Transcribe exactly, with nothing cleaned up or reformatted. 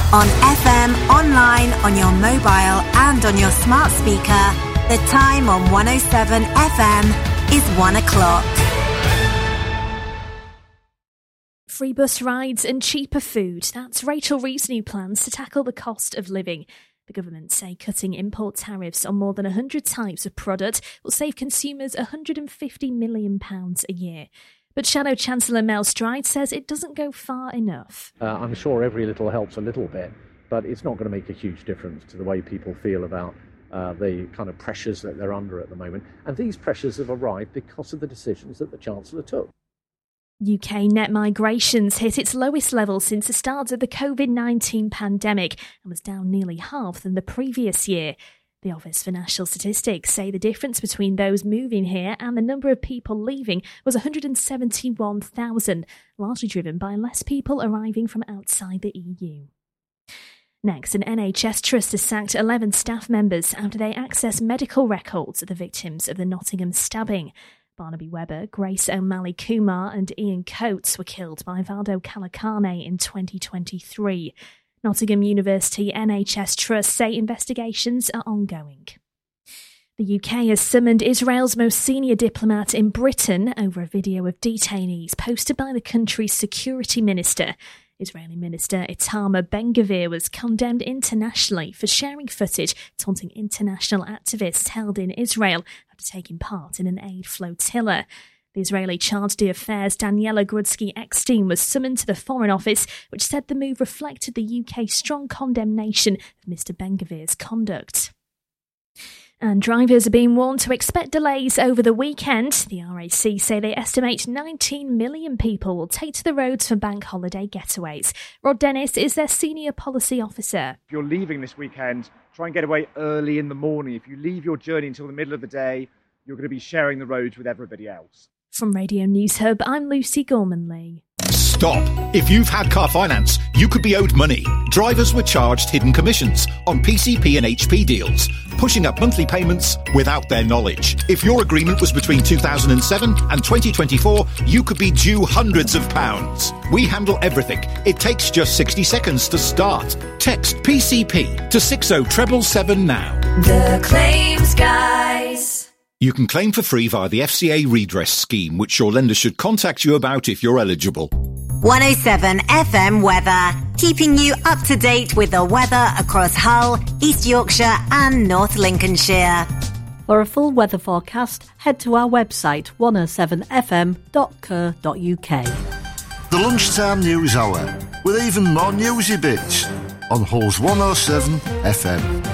On F M, online, on your mobile and on your smart speaker, the time on one oh seven F M is one o'clock. Free bus rides and cheaper food. That's Rachel Reeves' new plans to tackle the cost of living. The government say cutting import tariffs on more than one hundred types of product will save consumers one hundred fifty million pounds a year. But Shadow Chancellor Mel Stride says it doesn't go far enough. Uh, I'm sure every little helps a little bit, but it's not going to make a huge difference to the way people feel about uh, the kind of pressures that they're under at the moment. And these pressures have arrived because of the decisions that the Chancellor took. U K net migrations hit its lowest level since the start of the covid nineteen pandemic and was down nearly half than the previous year. The Office for National Statistics say the difference between those moving here and the number of people leaving was one hundred seventy-one thousand, largely driven by less people arriving from outside the E U. Next, an N H S trust has sacked eleven staff members after they accessed medical records of the victims of the Nottingham stabbing. Barnaby Webber, Grace O'Malley Kumar and Ian Coates were killed by Valdo Kalakane in twenty twenty-three. Nottingham University N H S Trust say investigations are ongoing. The U K has summoned Israel's most senior diplomat in Britain over a video of detainees posted by the country's security minister. Israeli Minister Itamar Ben-Gvir was condemned internationally for sharing footage taunting international activists held in Israel after taking part in an aid flotilla. The Israeli Charge d'Affaires Daniela Grudsky-Eckstein was summoned to the Foreign Office, which said the move reflected the U K's strong condemnation of Mister Ben-Gvir's conduct. And drivers are being warned to expect delays over the weekend. The R A C say they estimate nineteen million people will take to the roads for bank holiday getaways. Rod Dennis is their senior policy officer. If you're leaving this weekend, try and get away early in the morning. If you leave your journey until the middle of the day, you're going to be sharing the roads with everybody else. From Radio News Hub, I'm Lucy Gorman-Lee. Stop. If you've had car finance, you could be owed money. Drivers were charged hidden commissions on P C P and H P deals, pushing up monthly payments without their knowledge. If your agreement was between two thousand seven and twenty twenty-four, you could be due hundreds of pounds. We handle everything. It takes just sixty seconds to start. Text P C P to six oh seven seven now. The Claims Guys. You can claim for free via the F C A redress scheme, which your lender should contact you about if you're eligible. one oh seven F M weather, keeping you up to date with the weather across Hull, East Yorkshire and North Lincolnshire. For a full weather forecast, head to our website one oh seven f m dot co dot u k. The lunchtime news hour, with even more newsy bits on Hull's one oh seven F M.